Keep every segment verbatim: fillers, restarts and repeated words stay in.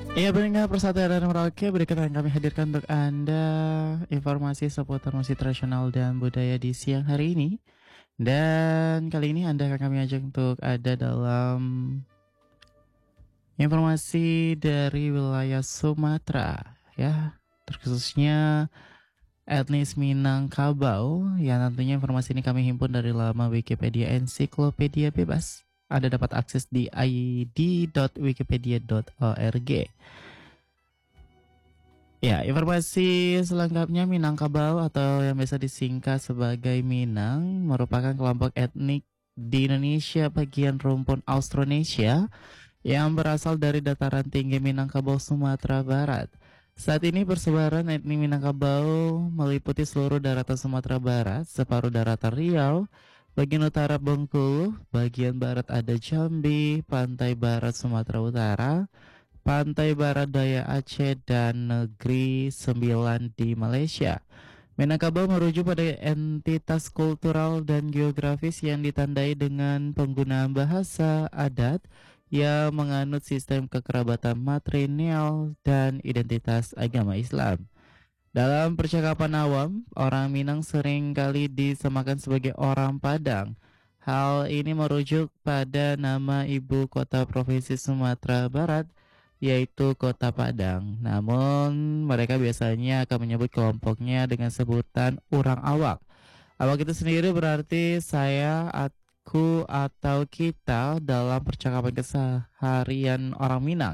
Iya, pendengar Persatuan dan Merauke, berikut yang kami hadirkan untuk Anda informasi seputar musik tradisional dan budaya di siang hari ini. Dan kali ini Anda akan kami ajak untuk ada dalam informasi dari wilayah Sumatera, ya, terkhususnya etnis Minangkabau, yang tentunya informasi ini kami himpun dari laman Wikipedia Ensiklopedia Bebas. Anda dapat akses di i d dot wikipedia dot org. Ya, informasi selengkapnya Minangkabau atau yang biasa disingkat sebagai Minang merupakan kelompok etnik di Indonesia bagian rumpun Austronesia yang berasal dari dataran tinggi Minangkabau, Sumatera Barat. Saat ini persebaran etnik Minangkabau meliputi seluruh daratan Sumatera Barat, separuh daratan Riau, bagian utara Bengkulu, bagian barat ada Jambi, pantai barat Sumatera Utara, pantai barat daya Aceh, dan negeri Sembilan di Malaysia. Minangkabau merujuk pada entitas kultural dan geografis yang ditandai dengan penggunaan bahasa adat yang menganut sistem kekerabatan matrilineal dan identitas agama Islam. Dalam percakapan awam, orang Minang sering kali disamakan sebagai orang Padang. Hal ini merujuk pada nama ibu kota provinsi Sumatera Barat, yaitu Kota Padang. Namun, mereka biasanya akan menyebut kelompoknya dengan sebutan orang awak. Awak itu sendiri berarti saya, aku, atau kita dalam percakapan keseharian orang Minang.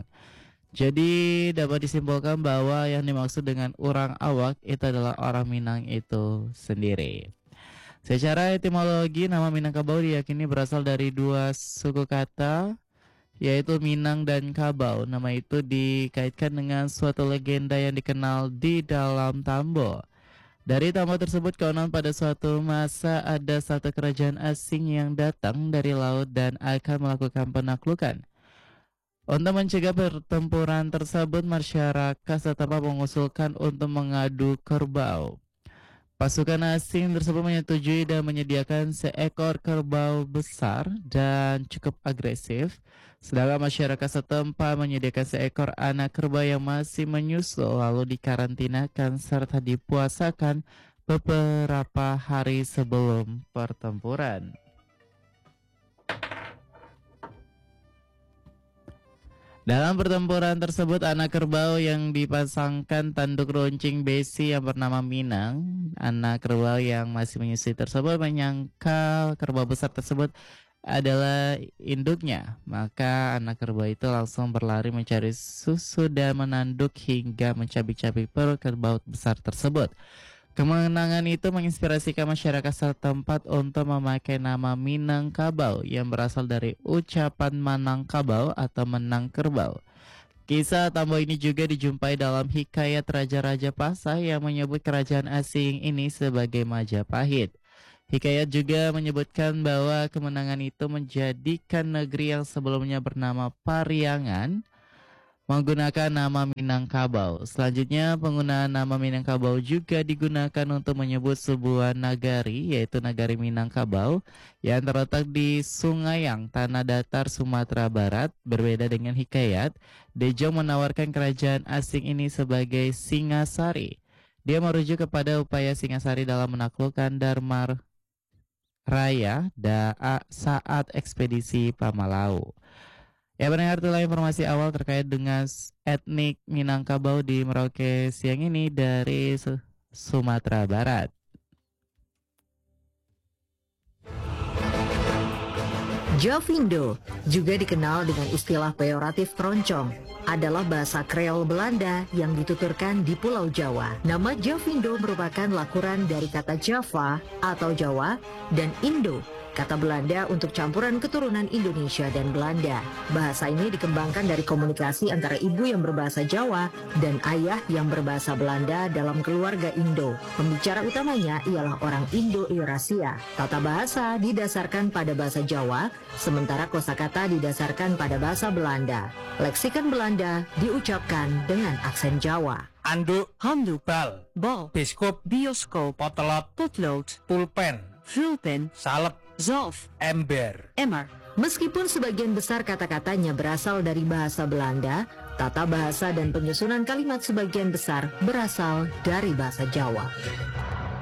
Jadi dapat disimpulkan bahwa yang dimaksud dengan orang awak itu adalah orang Minang itu sendiri. Secara etimologi, nama Minangkabau diyakini berasal dari dua suku kata, yaitu Minang dan Kabau. Nama itu dikaitkan dengan suatu legenda yang dikenal di dalam Tambo. Dari Tambo tersebut konon pada suatu masa ada satu kerajaan asing yang datang dari laut dan akan melakukan penaklukan. Untuk mencegah pertempuran tersebut, masyarakat setempat mengusulkan untuk mengadu kerbau. Pasukan asing tersebut menyetujui dan menyediakan seekor kerbau besar dan cukup agresif, sedangkan masyarakat setempat menyediakan seekor anak kerbau yang masih menyusul lalu dikarantinakan serta dipuasakan beberapa hari sebelum pertempuran. Dalam pertempuran tersebut, anak kerbau yang dipasangkan tanduk runcing besi yang bernama Minang. Anak kerbau yang masih menyusui tersebut menyangka kerbau besar tersebut adalah induknya. Maka anak kerbau itu langsung berlari mencari susu dan menanduk hingga mencabik-cabik perut kerbau besar tersebut. Kemenangan itu menginspirasikan masyarakat setempat untuk memakai nama Minangkabau yang berasal dari ucapan Manangkabau atau menang kerbau. Kisah Tambo ini juga dijumpai dalam hikayat Raja-Raja Pasah yang menyebut kerajaan asing ini sebagai Majapahit. Hikayat juga menyebutkan bahwa kemenangan itu menjadikan negeri yang sebelumnya bernama Pariangan menggunakan nama Minangkabau. Selanjutnya, penggunaan nama Minangkabau juga digunakan untuk menyebut sebuah nagari, yaitu Nagari Minangkabau, yang terletak di Sungayang, Tanah Datar, Sumatera Barat. Berbeda dengan hikayat, Dejong menawarkan kerajaan asing ini sebagai Singasari. Dia merujuk kepada upaya Singasari dalam menaklukkan Dharma Raya da saat ekspedisi Pamalau. Ya, pendengar, itulah informasi awal terkait dengan etnik Minangkabau di Merauke siang ini dari Su- Sumatera Barat. Javindo, juga dikenal dengan istilah peyoratif keroncong, adalah bahasa Kreol Belanda yang dituturkan di Pulau Jawa. Nama Javindo merupakan lakuran dari kata Java atau Jawa dan Indo, kata Belanda untuk campuran keturunan Indonesia dan Belanda. Bahasa ini dikembangkan dari komunikasi antara ibu yang berbahasa Jawa dan ayah yang berbahasa Belanda dalam keluarga Indo. Pembicara utamanya ialah orang Indo-Eurasia. Tata bahasa didasarkan pada bahasa Jawa, sementara kosakata didasarkan pada bahasa Belanda. Leksikon Belanda diucapkan dengan aksen Jawa. Anduk, handdoek, bal, bal, biskop, bioscoop, potlot, potlood, pulpen, vulpen, salep, zalf, ember. emmer. Meskipun sebagian besar kata-katanya berasal dari bahasa Belanda, Tata bahasa dan penyusunan kalimat sebagian besar berasal dari bahasa Jawa.